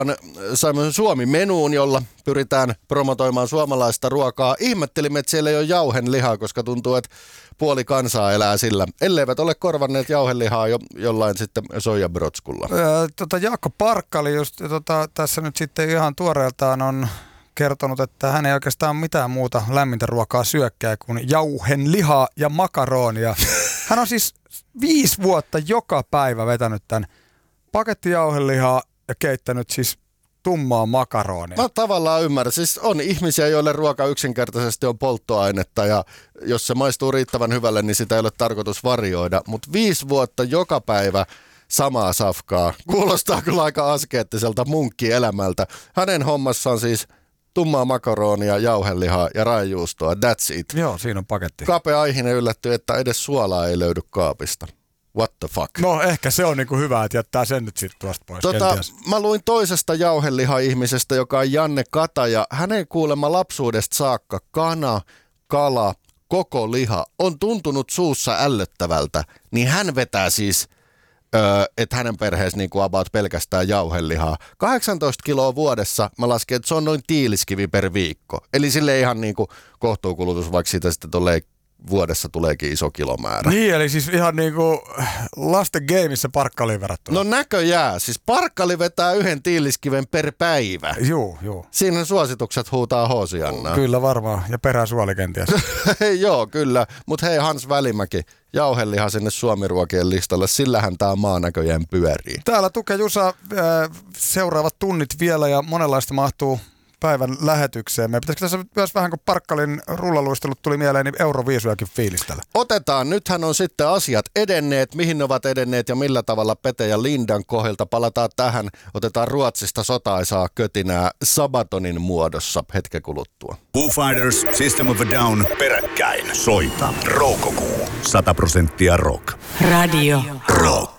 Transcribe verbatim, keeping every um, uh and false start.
saimme Suomi-menuun, jolla pyritään promotoimaan suomalaista ruokaa. Ihmettelimme, että siellä ei ole jauhenlihaa, koska tuntuu, että puoli kansaa elää sillä. Elleivät ole korvanneet jauhelihaa jo jollain sitten soijabrotskulla. Öö, tota Jaakko Parkkali just tota, tässä nyt sitten ihan tuoreeltaan on kertonut, että hän ei oikeastaan mitään muuta lämmintä ruokaa syökkää kuin jauhenlihaa ja makaronia. Hän on siis viisi vuotta joka päivä vetänyt tämän pakettijauhelihaa ja keittänyt siis tummaa makaronia. Mä tavallaan ymmärrän. Siis on ihmisiä, joille ruoka yksinkertaisesti on polttoainetta ja jos se maistuu riittävän hyvälle, niin sitä ei ole tarkoitus varjoida. Mutta viisi vuotta joka päivä samaa safkaa. Kuulostaa kyllä aika askeettiselta munkkielämältä. Hänen hommassaan siis tummaa makaronia, jauhelihaa ja raijuustoa. That's it. Joo, siinä on paketti. Kapea Aihinen yllättyi, että edes suolaa ei löydy kaapista. What the fuck? No ehkä se on niinku hyvä, että jättää sen nyt sitten tuosta pois. Tota, mä luin toisesta jauheliha-ihmisestä, joka on Janne Kataja. Hänen kuulemma lapsuudesta saakka kana, kala, koko liha on tuntunut suussa ällöttävältä. Niin hän vetää siis, öö, että hänen perheessä niinku about pelkästään jauhelihaa. kahdeksantoista kiloa vuodessa mä lasken, että se on noin tiiliskivi per viikko. Eli sille ihan niinku kohtuukulutus, vaikka siitä sitten tolleen vuodessa tuleekin iso kilomäärä. Niin, eli siis ihan niinku lasten gameissa Parkkaliin verrattuna. No näköjään. Siis Parkkali vetää yhden tiiliskiven per päivä. Juu, juu. Siinä suositukset huutaa Hoosiannaa. Kyllä varmaan. Ja peräsuoli kenties. Joo, kyllä. Mutta hei Hans Välimäki, jauheliha sinne Suomi-ruokien listalle. Sillähän tää maa näköjään pyörii. Täällä Tuke Jusa äh, seuraavat tunnit vielä ja monenlaista mahtuu päivän lähetykseen. Me pitäisikö tässä myös vähän, kun Parkkalin rullaluistelut tuli mieleen, niin Euroviisujakin fiilistellä? Otetaan. Nythän on sitten asiat edenneet, mihin ne ovat edenneet ja millä tavalla Pete ja Lindan kohdilta. Palataan tähän. Otetaan Ruotsista sotaisaa kötinää Sabatonin muodossa hetken kuluttua. Foo Fighters, System of a Down, peräkkäin. Soita Roukokuu. sata prosenttia rock. Radio Rock.